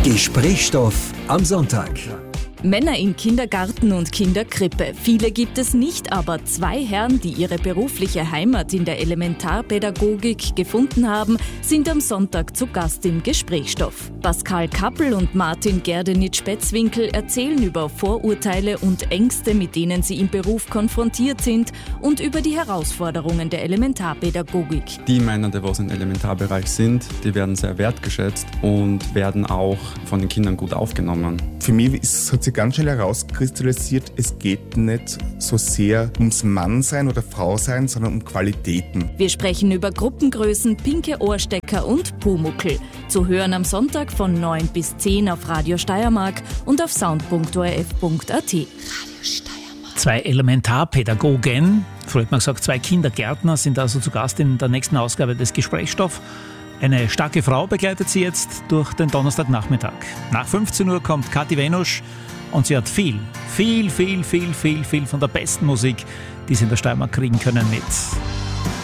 Gesprächsstoff am Sonntag. Männer im Kindergarten und Kinderkrippe. Viele gibt es nicht, aber 2 Herren, die ihre berufliche Heimat in der Elementarpädagogik gefunden haben, sind am Sonntag zu Gast im Gesprächsstoff. Pascal Kappel und Martin Gerdenitsch-Betzwinkel erzählen über Vorurteile und Ängste, mit denen sie im Beruf konfrontiert sind, und über die Herausforderungen der Elementarpädagogik. Die Männer, die was im Elementarbereich sind, die werden sehr wertgeschätzt und werden auch von den Kindern gut aufgenommen. Für mich hat sich ganz schnell herauskristallisiert, es geht nicht so sehr ums Mannsein oder Frausein, sondern um Qualitäten. Wir sprechen über Gruppengrößen, pinke Ohrstecker und Pumuckl. Zu hören am Sonntag von 9 bis 10 auf Radio Steiermark und auf sound.orf.at. Radio Steiermark. 2 Elementarpädagogen, früher hat man gesagt 2 Kindergärtner, sind also zu Gast in der nächsten Ausgabe des Gesprächsstoff. Eine starke Frau begleitet sie jetzt durch den Donnerstagnachmittag. Nach 15 Uhr kommt Kathi Venusch und sie hat viel von der besten Musik, die sie in der Steiermark kriegen können, mit.